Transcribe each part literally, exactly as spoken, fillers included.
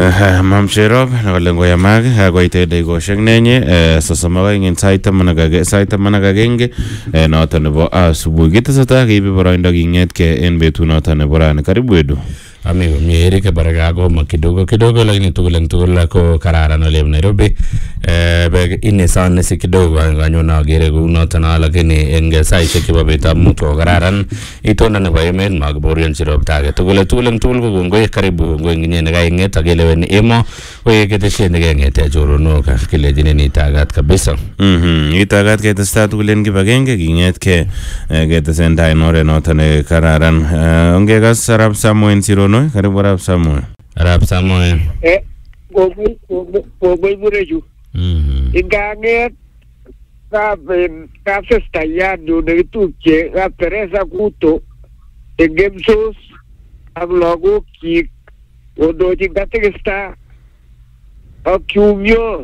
Mamcherop nalengo ya mag agoite de go shengnenye sosoma ngin saita managage saita managagenge nota nebo asubuhi gitasata gibi boroindo ginget ke en betu nota nebo ran karibu edu amigo mieri ke baragago makidogo kidogo lakini tugulang tugula ko kararan ole Nairobi eh be ine sana si kidogo nganyona gere go nota na lakini enge saite kiba beta muto kararan itonda ne bayemen magborian sirop tage tugule tugulang tugul go ngoy karibu go ngine ne ga ngeta gelewen emo we ke teshene ge ngete jorono ka kile jine ni tagat kabisa mhm itagat ke testa tugulen gi bagenge ginget ke ge tesenda inore nota ne kararan onge gas sarap samoen siro no karibu Arab Samoe Arab Samoe eh gogo gogo bureju mhm inganget ka ben ka sesta ya do de tuche a Teresa Guto e gemsos ablogo ki odo ji gatesta a kumyo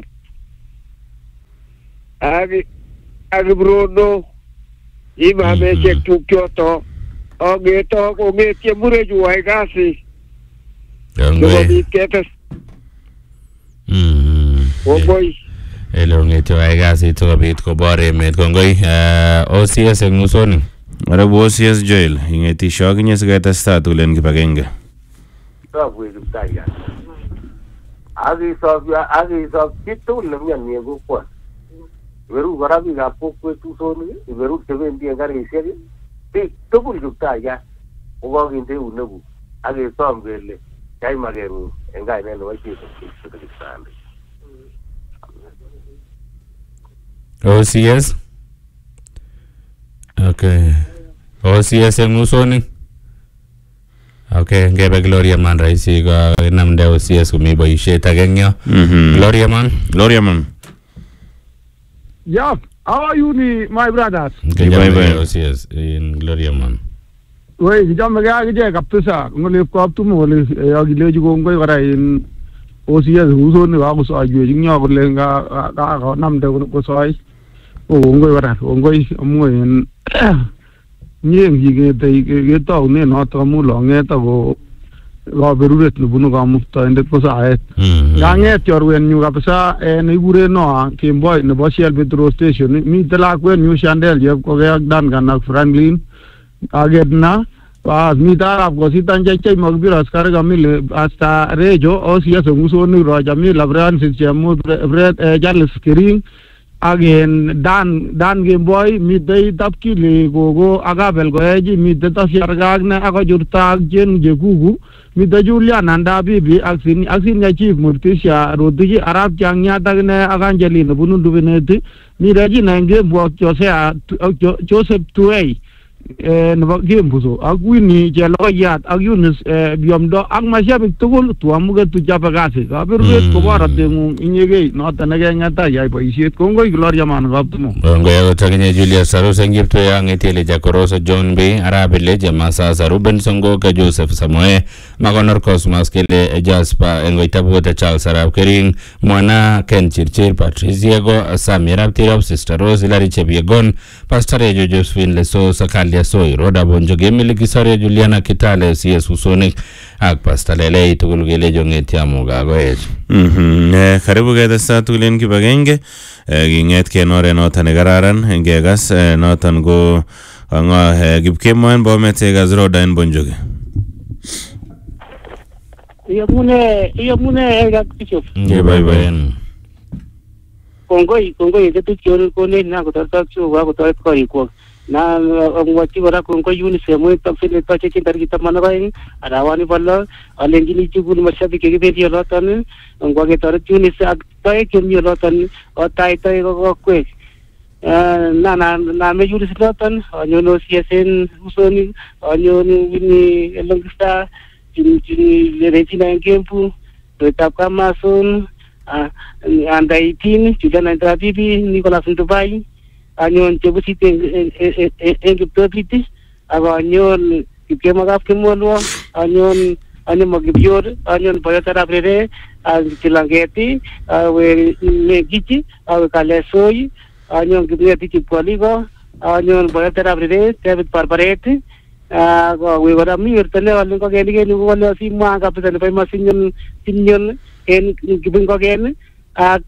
agi agi brono ima me che tu kyoto o geto o me che bureju ai gasi Ngwe ketes mhm o boy elo ngeto ai gasi to bit ko bare met ko ngoi O C S ngusoni Arab O C S jail ingeti shoginye siga testa tugulen gi bagenge Sabu itu saya. Agi sabu agi sabu itu lemnya ni aku kuat. Beru barabi gapo kue tu soni, beru keben dia gari segi. Ti tu pun juga ya. Uang ini unebu. Agi sabu beli. Jai mageru enggak ini loh itu itu kita. O C S okay O C S ngusoni okay ngebe Gloria Man raisi go namde O C S kumi boishe tagengyo mhm Gloria Man Gloria Man yeah, how are you ni my brothers? bye bye O C S in Gloria Man Wei jam ga ga kapsa ngole ko tu mo le ya gile ju ko ngoy wara in O C S hu so ni wa ko so aju ji nyo ko le nga ga ga nam de ko so ai o ngoy wara o ngoy mo en nyeng ji ge te ge to ne no to mu lo nge to go ga beruret nu bunu ga mu to ende ko sa ai ga nge tor wen nyu ga psa e ni gure no ke boy ne bo shell petro station mi de la ko nyu chandel je ko ga dan ga na Franklin agedna pas mita आपको सीतान चाहिए मगबीर अस्कार गमिल आस्था रेजो और सिया संगुसोनी राजमी लब्रान सिचमु ब्रेड एजाल screen again dan dan game boy midday tapki le gogo aga bel go eji midday ta siargag na aga jurta gen jegugu midday julia nanda bibi aksin aksin ya chief murtisha rodigi arab jangnya tagne aga anjali no bunu dubeneti mi reji nange bo jose joseph tuei eh no game buzo agwini jelo yat agyunis biomdo agmasya bitugul tuamuga tujaba gase gaberuet ko barat demu inyege no tanage ngata yai paisiet kongo Gloria Man gaptumo bongo ya tagine Julia Saru sengipto ya ngetele jakoroso John B arabele jamasa Ruben Songo ka Joseph Samoe magonor cosmas kele Jaspa engoita bota Charles Arab Kering mwana Ken Chirchir Patricia go Samira Tirop Sister Rose Hilary Chebiegon Pastor Josephine Leso Sakali Soy Roda Bonjoge miliki sare Juliana Kitale C S Usonic ak pastalele itugulgele jongeti amuga goej mhm eh karibu ge testa tugulen gi bagenge ginget ke nore nota ne gararan enge gas notan go anga gibkemoen bomete gas roda en Bonjoge yamune yamune ga kicho nge bye bye kongoi kongoi ke tu chon ko ne na ko ta chu wa ko ta ko ri ko na ngwati bara kongoi yuni se mo ta fil ta che tar kita mana bain arawani balla alengini chu gun masha bi ke ke di la tan ngwa ke tar chuni se ta ke mi la tan o tai tai ko ko na na na me yuri se la tan anyo no siesen usoni anyo ni elongista jini jini le retina kempu to kama son anda itin juga nanti bibi Nicolas Dubai anyon cebusi teng engip topiti aba anyon kipke magaf kemolo anyon anyon magibior anyon bayatara brere tilangeti we megichi awe anyon kipke tiki poligo anyon bayatara brere David Barbarete ah ko we kora mi wertele wale ko keni keni ko wale simwa kabisa ne pa masinyon sinyon en kibin ko ken ak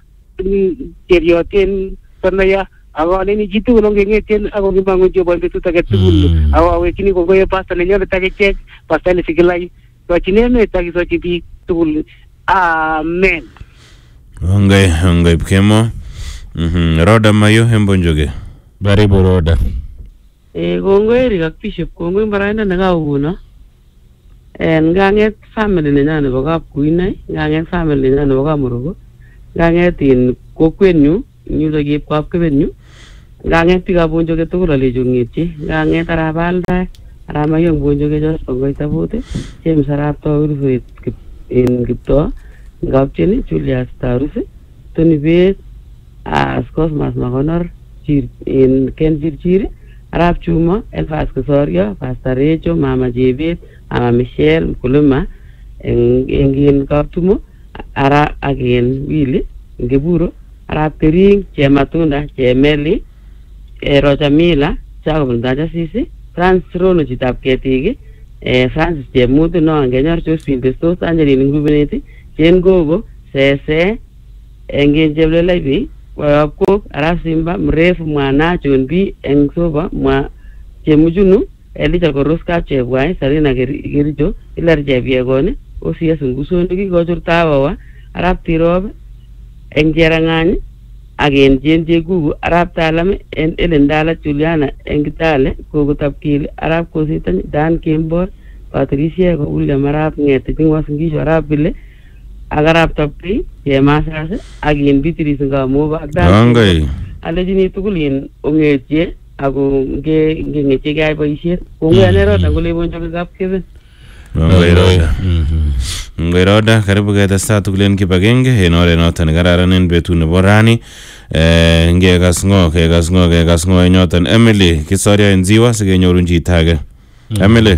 terioten sanaya ako ni jitu ko ngengeten ako gimango jobo betu taget tugul awa we kini ko goye pasta le nyata taget pasta le sigilai to chinene tagi so chibi tugul amen Ongai ongai pkemo mhm roda mayo hembonjoge Bari Boroda. Eh, kongoi Rigak Bishop, kongoi mbaraina nakaukuna. En nganget family ninya nebo Kapkuinai, nganget family ninya nebo Kamurugu, nganget in kokwenyu, nyuso kiip Kapkebenyu, nganget biikab Bonjoge tugul alecho ng'etyi, nganget arap Alda, arap Mayong Bonjoge Jos Bongoi Tabut, James arap Taurusit in Kiptoo, Ngapcheni, Julius Tarus, Tony Bett, as Cosmas Makonor, in Ken Chirchir, Arab Chuma, Elfas Kosorio, Pastor Recho, Mama Jebet, Mama Michelle, Mkuluma, Engin Kaptumo, Ara again Willy, Ngeburo, Arab Kering, Chematunda, Chemeli, Roja Mila, Chako Bundaja Sisi, France Rono Chitap Ketigi, Francis Chemutu, no, Angenor Josephine Testos, Angelina Ngubineti, Chen Gogo, Sese, Engin Jeblelevi, Wapko, Arab Simba, Mrefu, Mwana, Chunbi, Engsoba, Mwa Chemujunu, Elija Koroska, Chewai, Sarina Gerijo, Ilar Jebiagone, Osia Sungusoni, Gojur Tawa, Arab Tirob, Engerangani, again Jenje Gugu, Arab Talame, and Elendala Juliana, Engitale, Kogotapkil, Arab Cositan, Dan Kimbor, Patricia, William Arab, Netting was English, Arab Ville, Agarab Tapi, Yemasas, again Bitris and Gamova, Ongai Allegini Tugulin, Unge, Ago Genge Guy by shit, Unganero, Angolivon Jogap Kevin. Ongai roda Ongai roda karibu gaita statu kulen kipagenge henore notan gararan betune borani eh nge gasngo ke gasngo ke gasngo nyotan Emily kisoria nziwa sigenyorun jitage Emily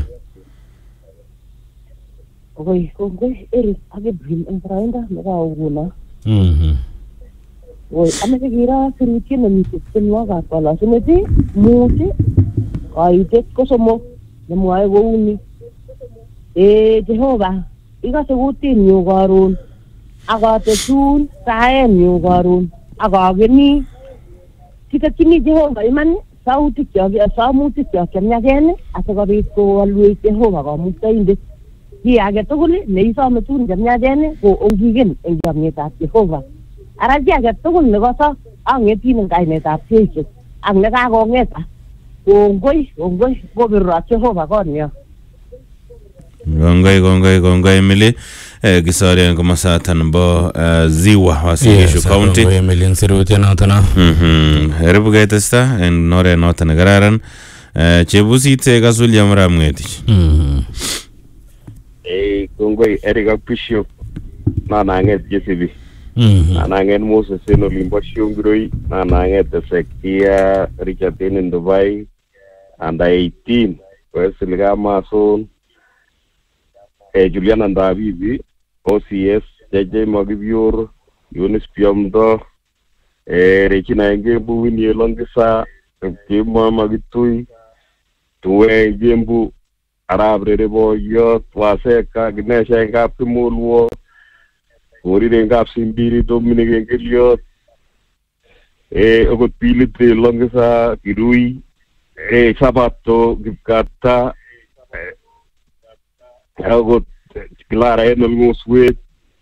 Oi, kongoi eri age brim emprainda nakauguna. Mhm. Oi, ameke kira sirutie na mitikenwa kapala. Sumeti muti kaite kosomo nemwae kouni. Eh Jehova, ikase kutinyu karon. Akatetun saenyu karon. Akakeni kitakyini Jehova iman sautik kyok samutik kyok chemyakeni asikobit kowalwech Jehova kamuktaindet. Ki age tugul neisome tun chemyachen ko ongigen eng chomyetab Jehova. Ara chi age tugul nekoso ang'etin eng kainetab Jeiso ak nekakong'eta kongoi kongoi kobirot Jehova konyo. Gongai gongai gongai Emily eh kisoria komasata nebo Ziwa Wasingishu County Gongai Emily nsirutie notana. Mhm karibu gaita sta en nore notan gararan eh chebusite Kasulia Mramng'etich. Mhm. Eh, kongoi Eric Bishop na nanget J C B Mhm. na nanget Moses en olimbo Shunguroi na nanget Ezekia Richard en Dubai under eighteen Wesley Gamason eh Juliana Ndavivi O C S J J Magibior Yunus Piamdo eh Regina Ngembu Winnie Longisa Kima Magitui Tuwe Ngembu Arab Rebo Yot Waseka Gnesha Ngap Kimulwo Orire Ngap Simbiri Dominic Ngeliot eh Ogot Pilite Longisa Kirui eh Sabato Gipkata eh Ogot Clara Enol Ngoswet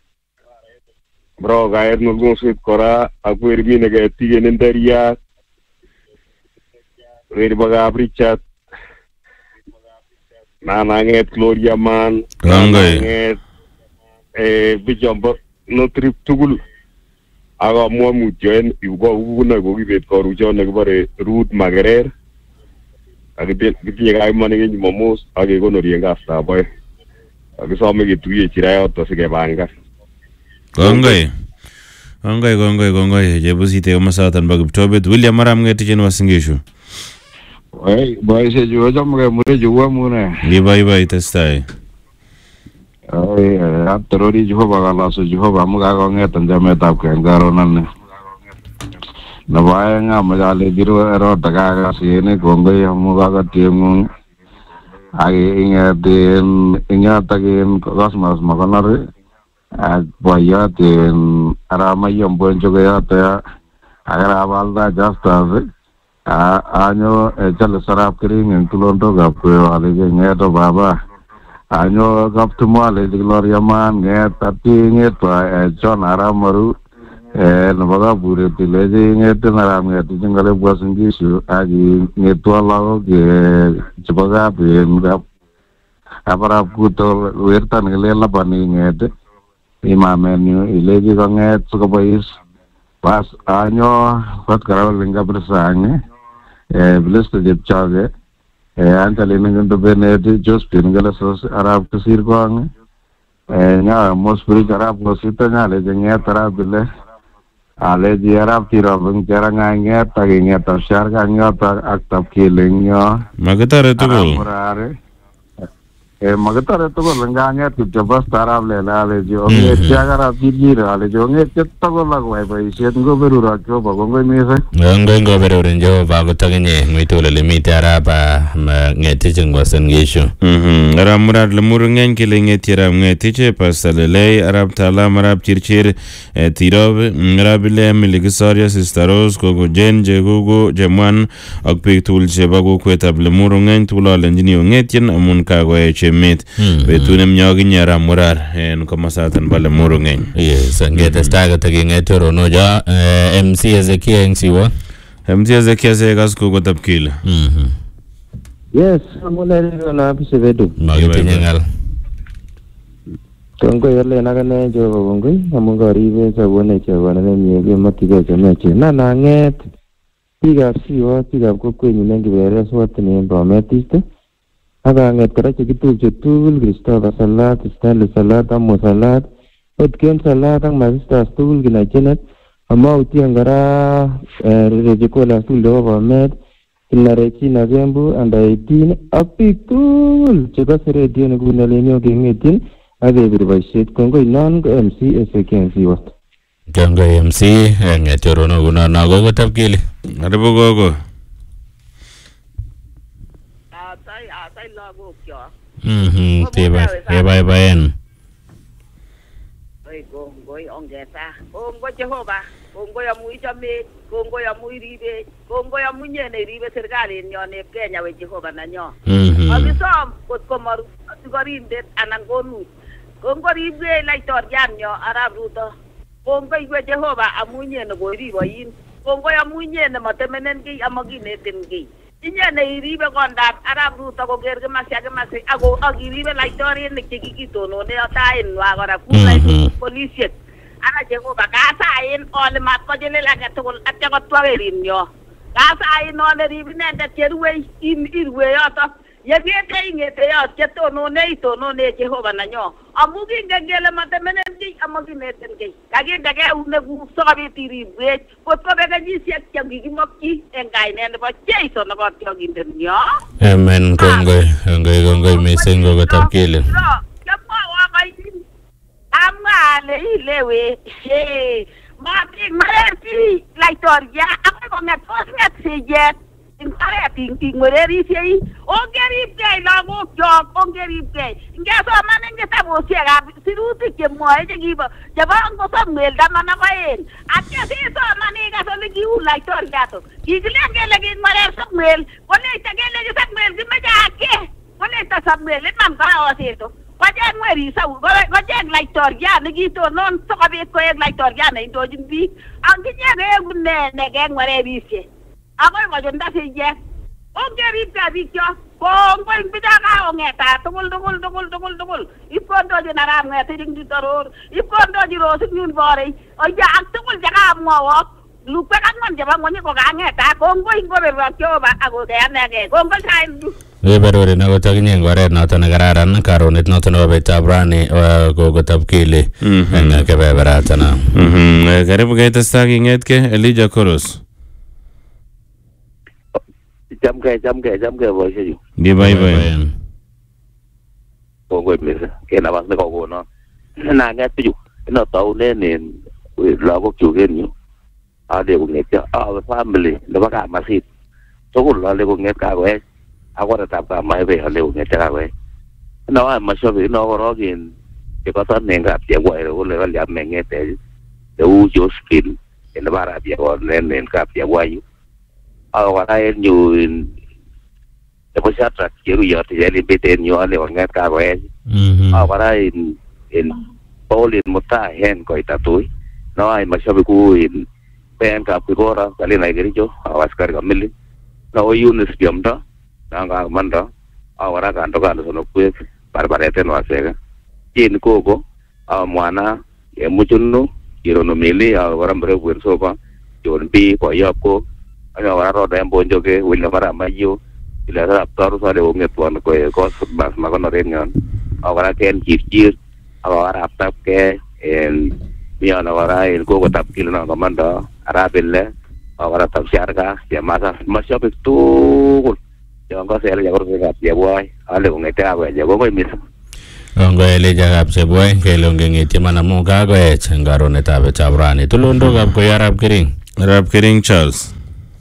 Bro ga Enol Ngoswet Kora Akweri Minega Tigen Nderia Weri Baga Richard na nanget Gloria Man Ongai eh bijombo no trip tugul aga mo mutyo yugo uguna go gibet korujo ne gbare Ruth Magerer agibet gitie ga mane ngi momos age gono rienga sta boy agisome gituye chirayo to sige banga Gongai Ongai gongai gongai chebusite komasata nebo Kiptobet William Mramng'etich en Wasingishu. Oi, boy se yo jamge mure juwa mune. Libai bai testai. Oi, atrori Jehova gala so Jehova muga ko ngetan jametab kengaro nanne. Na baya nga majale diru ero daga ga sine gongoi muga ga tiemu ak inget in yotok in Cosmos Makonor ak boyot in Aramayom Bonjo koyoto ak Arabalda Justus anyo Charles Arap Kering en Tulondok kweyo ale ngeto baba anyo kaptumo ale Gloria Man nget ati nget John Aramaru eh no baga bure tileje nget naram nget jingale bwasingishu agi ngeto lago ge cibaga ben gap apara puto wertan ngelela bani nget imamen ileje ko nget suka boys pas anyo pat karaw linga bersang eh blisto jepchage eh antale ngundu benedi jospin gala sos arab kasir ko eh nya mosbri arab ko sitanya le jengya tarabile ale di arab tiro bang jaranga nget tagi nget shar ka nget aktab kilingyo magatare tugul eh magatare tugul nganya tu jabas tarab le la le jo nget jagara bijira le jo nget tugul lagwai bai shet go beru rakyo bagongo mese ngo ngo beru renjo bago taginye ngitole limite araba ngeti jingwasen gishu mhm arab murad le murungen kile ngeti arab ngeti che pasalele arab tala marab chirchir tirob arabile miligisaria sistaros gogo jenje gogo jemwan ak piktul che bago kwetab le murungen tula lenjini ngetien amun kago e mit betunem nyogi nyara murar en komasatan bale murungen yes ngeta staga tagi ngetoro no ja M C Ezekiel ngsiwa M C Ezekiel se gasko go tapkil mhm yes amulere na bisevedu magete ngal tongo yale nagane jo bongoi amunga ribe sabone chabana ne miege matiga chameche na na nget piga siwa piga ko kwenyu nengi bere swat ne bametiste aga nget kara chikitu chitul Christopher Salat Stanley Salat Amo Salat otken Salat ang masista stul gina chenet ama uti angara rejikola stul do bamet inarechi na gembu anda eighteen apitul chika sere dien gunalenyo gengetin age birbashet kongo inan M C Ezekiel siwa Jango M C ngetoro no guna na gogo tapkili aribo gogo mhm tiba tiba baen oi gongoi ongeta gongoi Jehova gongoi amu ichame gongoi amu iribe gongoi amu nyene iribe serikali nyone Kenya we Jehova na nyo mhm abisom kot komaru sigorindet anan gonu gongoi ribe laitorian nyo arab ruto gongoi we Jehova amu nyene go ribo yin gongoi amu nyene matemenen gi amaginetin gi inyene iribe kondat arab ruto ko gerge masya ge masy ago agiribe laitorian ne kikitono ne atain wa gora kulai police ana Jehova kasain ole mat ko jele la gatol atya ko twagerin yo kasain ole ribe ne da terwe in irwe yoto yebete ingete yo ketono ne itono ne Jehova na nyo amugi ngegele matemenen gi amagineten gi kage dage une gu sobe tiribe ko ko be gaji siak changi gi mokki engai ne ba cheiso na ba tyoginden yo amen kongo kongo kongo mesengo go tapkili ya pa wa kai amale ilewe he mati mareti laitoria ako ngat ngat sejet in pareti in ngoreri sei ongeri pe la go jok ongeri pe ngaso manenge tabo siega siruti ke moe jiba jabang ko samel damana kain atya si so maniga so ligi ulai tor gato iglenge lagi mare samel kone tagele gi samel gi majake kone ta samel mam ka osito wajen ngeri sa wajen laitor ya ligi to non so ka be ko laitor ya na ndo jimbi anginya ge gunne ne ge ngare bisi ako mo jonda sije ongeri ka bikyo kong koing bidaka ongeta tungul tungul tungul tungul tungul ipondo di naram ngeti ding di toror ipondo di rosik nyun bore oya ak tungul jaga mwawok lupe kan mon jaba ngoni ko ngeta kong koing ko be rakyo ba ako de anege kong ko time we berore na go taginye ngore na to nagararan karonet no to no be tabrani go go tapkili en ke be beratana mhm karibu gaita stagi ngetke Elijah Koros jam ke jam ke jam ke voice ju di bye bye ko go mesa ke na bas ne ko go no na ngat ju no to ne ne lo ko chu gen ñu a de ko nget a family le ba ka ma sit to ko lo le ko nget ka go e agora ta pa mai be hale u ngeta ga we no a ma so bi no ro gin ke ko tan nenga pia wa ro le val ya me ngete de u jo spin en la bara pia wa nen nen ka pia wa yu a wa ta en yu de po sa tra ke ru yo te le be ten yo le wa ngat ka we a wa ta en en polin mota hen ko ita tu no ai ma so bi ku in pen ka pu ora ka le nai geri jo a was kar ka mili no yunus biam da nga manda awara ka ndo ka no ku barbarete no asega kin koko a mwana e muchunu kiro no mili awara mbre buen sopa jon bi ko yako ana wara ro da mbonjo ke willa mara mayo ila ra taru sale o ngetwan ko e ko bas ma kono ren ngon awara ken kirkir awara tap ke en miana wara en ko tap kilo na manda arabelle awara tap syarga ya masa masya betul yang ko sel ya ko ga ya boy ale ngene ta ba ya boy mis ngo ele jagap se boy ke longe ngeti mana mo ga go e changaro ne ta be chabrani tulondo gap ko yarab kiring Arab Kiring Charles.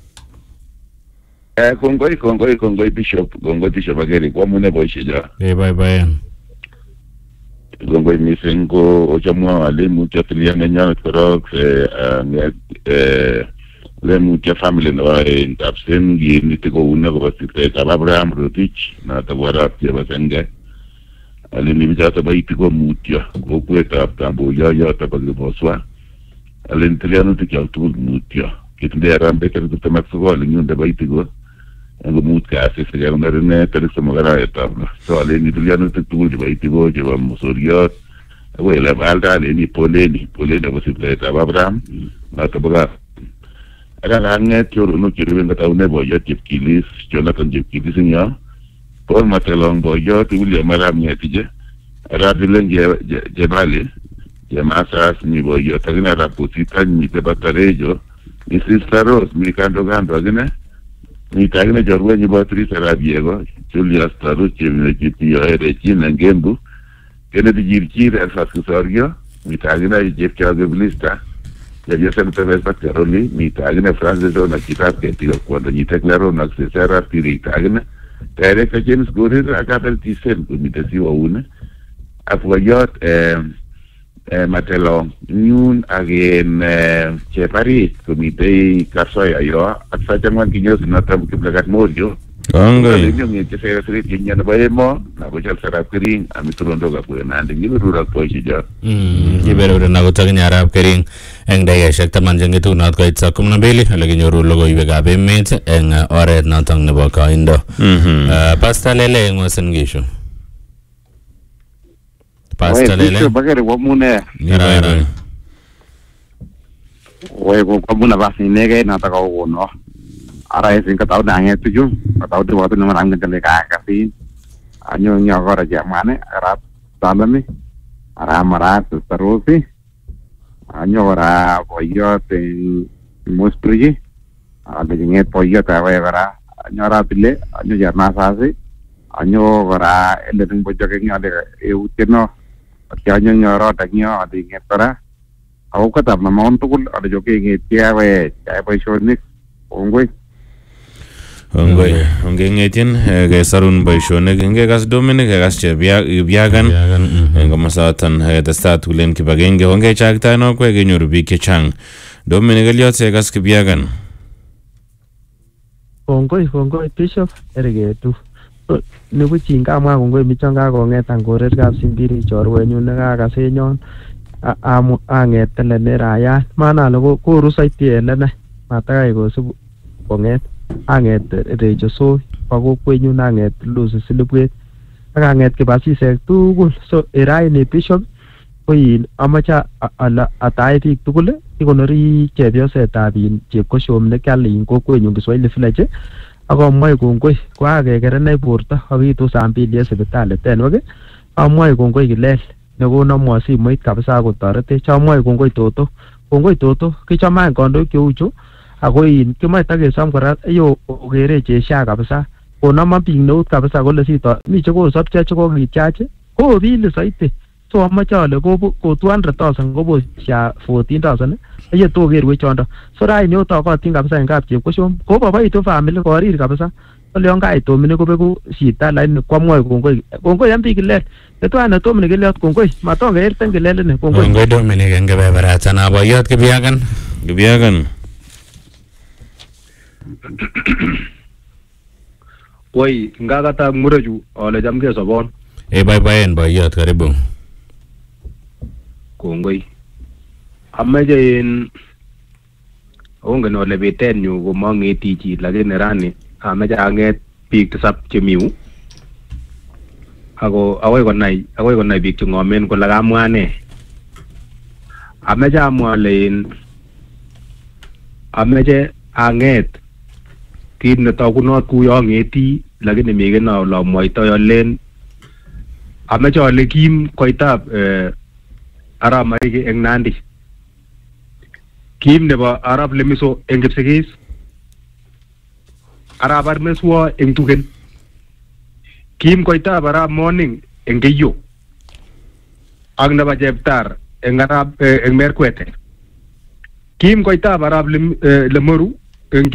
Eh kongoi kongoi kongoi bishop kongoi bishop ageri kwa mune boy shija. Eh bye bye. Kongoi misengo ochamwa ale mucha tilia nyana korok eh eh le mucha family no in tapsen gi nitiko una ko basite ka Abraham Rotich na tawara pia basenge. Ale ni bijata baitiko mutia ko kweta tambo ya ya tabagi boswa. Ale ntiliano tikiautul mutia. Kitende rambe tere tutamakso ale nyunda baitiko. Ang mut ka se se garon na tere sa magara etabla. So ale ni ntiliano titul di baitiko je ba musoriot. Awe la balda ale ni poleni poleni basite ta Abraham na tabaga. Aga langet yo no kiri nga tao ne boyo tip kilis Jonathan tip kilis niya Paul Matelong boyo ti William Maram niya tije Rabilen je je bali je masas ni boyo tagina rapusitan ni te batarejo ni Sister Rose mi kando gando agine ni tagina jorwe ni batri sarabiego Julia Starucci ni kiti yo ere china ngembu kene di jirkire alfas kusorgio mi tagina je kage blista ya yo se te ves pateroli mi tagna frase do na kitab ke tiro cuando ni te claro na se será tiri tagna tere que James Gordon acá el tisen mi te sigo una apoyot eh eh matelo nyun again eh che Paris comité kasoya yo atsa jamwan kinyo na tam ke blagat mojo Kongoi. Yo ni che se sri kinya na bayemo na ko chal sara kiring ami turondo ga ko na ndi ni rura ko shija mm ibero na ko tagnya arab kiring eng daya shek taman jeng itu not ko itsa kum na beli lagi nyoru logo ibe ga be met eng oret na tang ne ba ka indo Mhm. pasta lele ngosen gisho pasta lele bagere wo mune Gara. we ko ko muna ba ni nege na ta ko no ara es ka tau na nge tu ju ka tau de waktu nomor angin tele ka ka sin anyo nyo ko ra jamane ara dalami ara mara tu tarusi anyo ra boyo te mustriji ada nge boyo ta we ra anyo ra pile anyo jarna sasi anyo ra ele tung bojo ke ngade e utino kya anyo nyo ra ta nyo adi nge para au ka ta ma mon tukul ada jo ke nge tia we ta boy shonik ongoi Kongoi. Onge ngetin ke sarun baishone ke gas Dominic ke gas che biagan. Ngo masatan de stat ulen ki bagenge onge chakta no ko ke nyoru bi ke chang. Dominic liot se gas ke biagan. Kongoi kongoi bishop erege tu. Ne bu chinga ma kongoi mi changa ko ngetan korer kap simbiri chorwenyu ne ka kase nyon. Amu anget tele ne raya mana lo ko rusaiti ele ne matakai ko su konget anget rejo so pako kwenyu nanget lusu silipwet akanget kibasisek tugul so erai ni bishop ko yin amacha ala atai biik tugul ikonori chepyosetab in chepkoshom ne kyalin kokwenyu Kiswahili village akomwai kongoi koakekerenai borto akitu saa mbili en sipitali tenwek amwai kongoi kilel nekonomwo simoit kabisa kotoretech amwai kongoi Toto kongoi Toto kichome any kandoik cheu chu ako in kimoe takesom kora yo okere chesha kabisa konoma biik neut kabisa kole sito mi chekosopcho chekokitiach kopili soiti so amoche ale ko two hundred thousand kobosya fourteen thousand aye toker wechondo so raini otokotin kabisa en kap chepkoshom koboiboitu family korir kabisa ole yon kait tomine kobeku shita lakini kwamwoi kongoi kongoi en biik kilel tetwan tomine kiliot kongoi matonge erten kilel ne kongoi kongoi Dominic en kebeberata na boyot kibiagan kibiagan Woi ngakata mureju ole jamke sobon e baibaen boyot karibu kongoi ameje in ongen ole beten nyu ko mangeti chi lakini rani ameje anget biik tisap chemiu ako akoi konai akoi konai biik chengomen kole kamwane ameje amwa ale in ameje anget kit netokunot kuyo angeti lakini meken ole amwoitoi alen ameche ale kim koitab eh, Arap Marige eng Nandi kim nebo Arap Lemiso eng Kipsigis Arap Armeswo eng Tugen kim koitab Arap Morning eng Keiyo ak nebo Cheptar eng Arap eh, eng Merkwete kim koitab Arap Lem, eh, Lemoru eng